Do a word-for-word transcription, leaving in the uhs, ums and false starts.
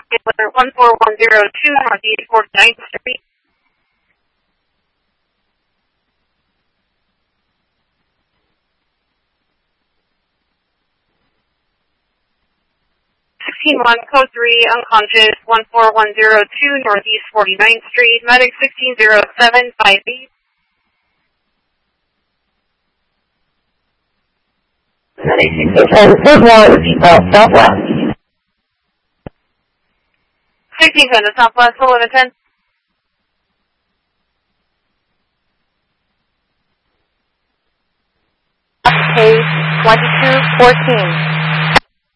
one four one zero two Northeast forty-ninth Street. sixteen one, code three, unconscious, one four one zero two Northeast forty-ninth Street, medic sixteen zero seven five eight. Southwest. sixteen ten to Southwest, eleven ten. Case twenty-two fourteen.